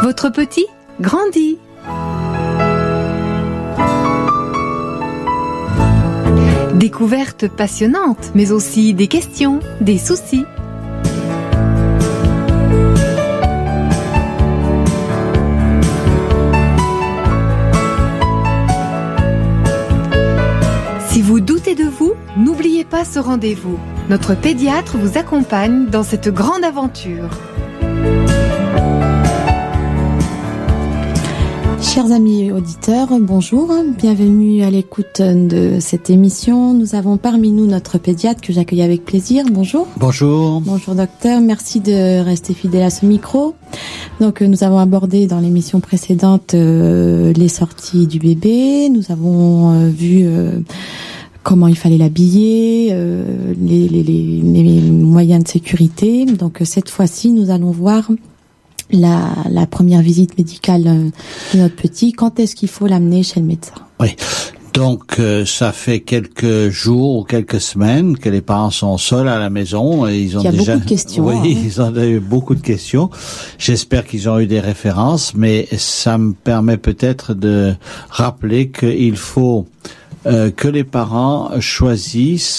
Votre petit grandit. Découvertes passionnantes, mais aussi des questions, des soucis. Si vous doutez de vous, n'oubliez pas ce rendez-vous. Notre pédiatre vous accompagne dans cette grande aventure. Chers amis auditeurs, bonjour, bienvenue à l'écoute de cette émission. Nous avons parmi nous notre pédiatre que j'accueille avec plaisir. Bonjour. Bonjour. Bonjour docteur, merci de rester fidèle à ce micro. Donc nous avons abordé dans l'émission précédente les sorties du bébé. Nous avons vu comment il fallait l'habiller, les moyens de sécurité. Donc cette fois-ci, nous allons voir la première visite médicale de notre petit. Quand est-ce qu'il faut l'amener chez le médecin? Oui. Donc ça fait quelques jours ou quelques semaines que les parents sont seuls à la maison et ils ont déjà beaucoup de questions. Oui, ils ont eu beaucoup de questions. J'espère qu'ils ont eu des références, mais ça me permet peut-être de rappeler qu'il faut que les parents choisissent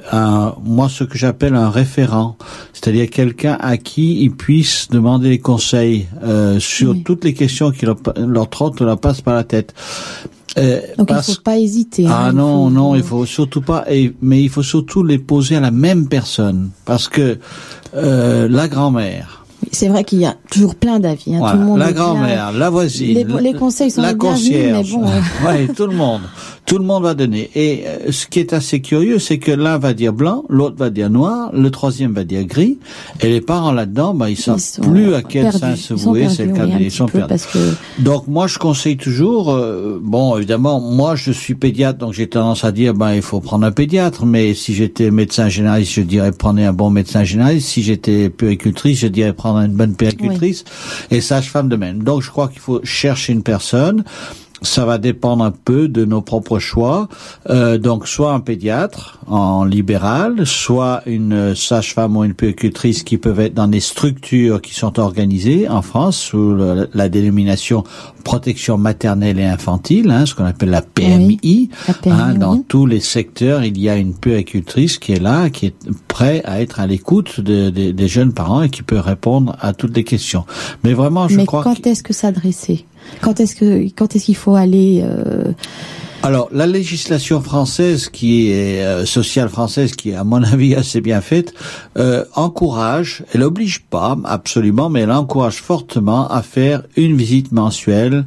ce que j'appelle un référent, c'est-à-dire quelqu'un à qui ils puissent demander des conseils sur toutes les questions qui leur trottent ou leur passent par la tête. Donc il faut pas hésiter. Il faut surtout pas. Mais il faut surtout les poser à la même personne, parce que la grand-mère. C'est vrai qu'il y a toujours plein d'avis. Voilà, tout le monde la grand-mère, la voisine, les conseils sont la concierge, mais bon. Ouais, tout le monde va donner. Et ce qui est assez curieux, c'est que l'un va dire blanc, l'autre va dire noir, le troisième va dire gris, et les parents là-dedans, ils savent plus à quel sens se vouer. C'est le cas, ils sont perdus. Donc moi, je conseille toujours. Évidemment, moi, je suis pédiatre, donc j'ai tendance à dire, il faut prendre un pédiatre. Mais si j'étais médecin généraliste, je dirais prenez un bon médecin généraliste. Si j'étais puéricultrice, je dirais prendre une bonne puéricultrice, et sage-femme de même. Donc je crois qu'il faut chercher une personne. Ça va dépendre un peu de nos propres choix. Donc soit un pédiatre en libéral, soit une sage-femme ou une puéricultrice qui peuvent être dans des structures qui sont organisées en France sous la dénomination protection maternelle et infantile, ce qu'on appelle la PMI. Dans tous les secteurs, il y a une puéricultrice qui est là, qui est prête à être à l'écoute des jeunes parents et qui peut répondre à toutes les questions. Mais vraiment, je crois. Mais quand est-ce que s'adresser? Quand est-ce qu'il faut aller Alors, la législation française sociale française, qui est à mon avis assez bien faite, encourage, elle oblige pas absolument, mais elle encourage fortement à faire une visite mensuelle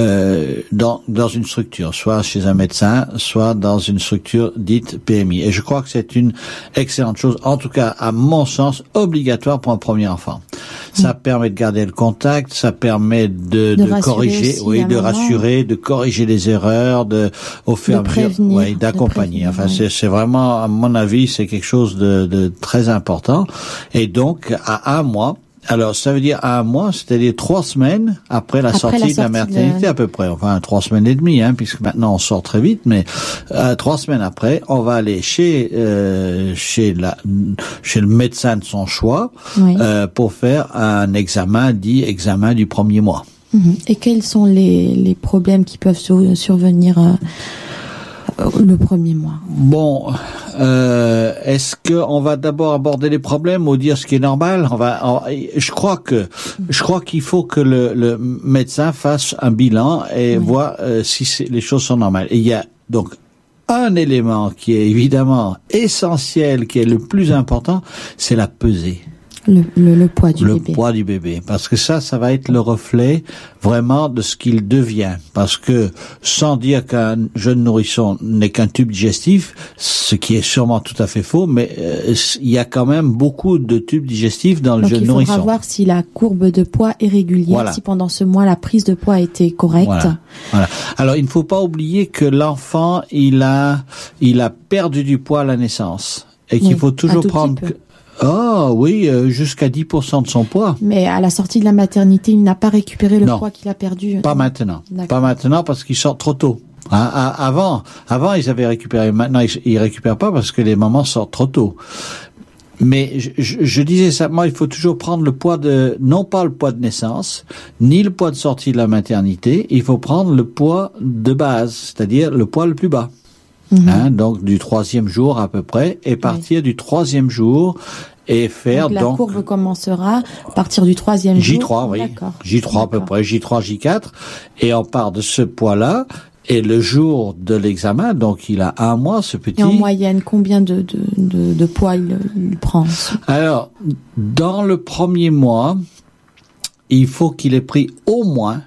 dans une structure, soit chez un médecin, soit dans une structure dite PMI. Et je crois que c'est une excellente chose, en tout cas à mon sens, obligatoire pour un premier enfant. Ça permet de garder le contact, ça permet de corriger, de rassurer, de corriger les erreurs, au fur et à mesure, d'accompagner. Enfin, c'est vraiment, à mon avis, c'est quelque chose de très important. Et donc, à 1 mois, alors ça veut dire à 1 mois, c'est-à-dire 3 semaines après la sortie de la maternité à peu près. Enfin, 3 semaines et demie, puisque maintenant on sort très vite, mais 3 semaines après, on va aller chez le médecin de son choix, pour faire un examen du premier mois. Et quels sont les problèmes qui peuvent survenir le premier mois? Est-ce qu'on va d'abord aborder les problèmes ou dire ce qui est normal? Je crois qu'il faut que le médecin fasse un bilan et voit si les choses sont normales. Et il y a donc un élément qui est évidemment essentiel, qui est le plus important, c'est la pesée. Le poids du bébé. Le poids du bébé. Parce que ça va être le reflet vraiment de ce qu'il devient. Parce que, sans dire qu'un jeune nourrisson n'est qu'un tube digestif, ce qui est sûrement tout à fait faux, mais il y a quand même beaucoup de tubes digestifs dans le jeune nourrisson. Donc il faudra voir si la courbe de poids est régulière, si pendant ce mois la prise de poids a été correcte. Voilà. Alors il ne faut pas oublier que l'enfant, il a perdu du poids à la naissance. Et qu'il faut toujours prendre... jusqu'à 10% de son poids. Mais à la sortie de la maternité, il n'a pas récupéré le poids qu'il a perdu. Pas maintenant. Pas maintenant parce qu'il sort trop tôt. Avant, ils avaient récupéré. Maintenant, ils récupèrent pas parce que les mamans sortent trop tôt. Mais je disais simplement, il faut toujours prendre le poids non pas le poids de naissance, ni le poids de sortie de la maternité, il faut prendre le poids de base, c'est-à-dire le poids le plus bas. Donc du 3e jour à peu près, et partir du 3e jour et faire donc... La courbe commencera à partir du 3e jour. J3, oui. J3 à peu près, J3, J4, et on part de ce poids-là. Et le jour de l'examen, donc il a 1 mois, ce petit. Et en moyenne, combien de poids il prend? Alors, dans le premier mois, il faut qu'il ait pris au moins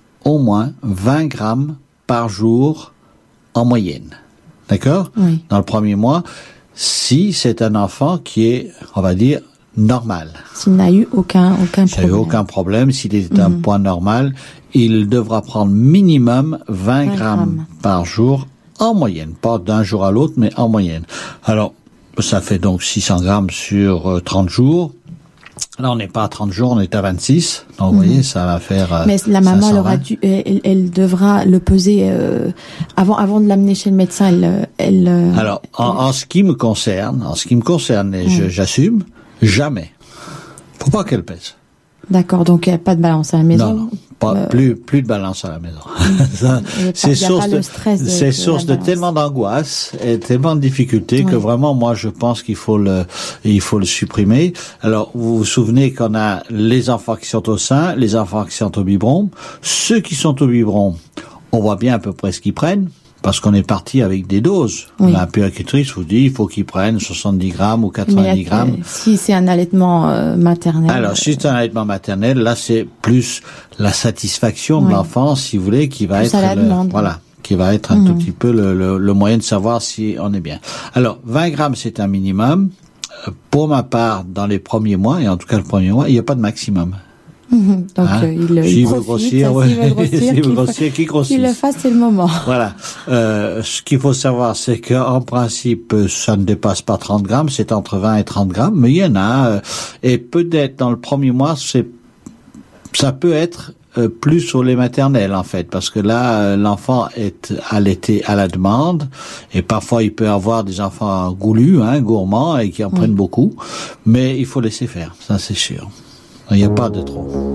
20 grammes par jour en moyenne. D'accord? Oui. Dans le premier mois, si c'est un enfant qui est, on va dire, normal. S'il n'a eu aucun problème. S'il n'a eu aucun problème, s'il est un poids normal, il devra prendre minimum 20 grammes par jour en moyenne. Pas d'un jour à l'autre, mais en moyenne. Alors, ça fait donc 600 grammes sur 30 jours. Là, on n'est pas à 30 jours, on est à 26. Donc, vous voyez, ça va faire... Mais la maman, elle devra le peser avant de l'amener chez le médecin. Alors, en ce qui me concerne, j'assume, jamais. Faut pas qu'elle pèse. D'accord, donc il n'y a pas de balance à la maison. Non. Plus de balance à la maison. C'est source de tellement d'angoisse et tellement de difficultés que vraiment, moi, je pense qu'il faut le supprimer. Alors, vous vous souvenez qu'on a les enfants qui sont au sein, les enfants qui sont au biberon. Ceux qui sont au biberon, on voit bien à peu près ce qu'ils prennent. Parce qu'on est parti avec des doses. La puéricultrice vous dit, il faut qu'ils prennent 70 grammes ou 90 grammes. Si c'est un allaitement maternel. Alors, si c'est un allaitement maternel, là, c'est plus la satisfaction de l'enfant, si vous voulez, qui va plus être qui va être un tout petit peu le moyen de savoir si on est bien. Alors, 20 grammes, c'est un minimum. Pour ma part, dans les premiers mois, et en tout cas le premier mois, il n'y a pas de maximum. Donc il veut grossir, qu'il grossisse. Qu'il le fasse, c'est le moment. Voilà. Ce qu'il faut savoir, c'est qu'en principe, ça ne dépasse pas 30 grammes, c'est entre 20 et 30 grammes, mais il y en a, et peut-être dans le premier mois, ça peut être plus au lait maternel en fait, parce que là l'enfant est allaité à la demande, et parfois il peut avoir des enfants goulus, gourmands, et qui en prennent beaucoup, mais il faut laisser faire, ça c'est sûr. Il n'y a pas de trop.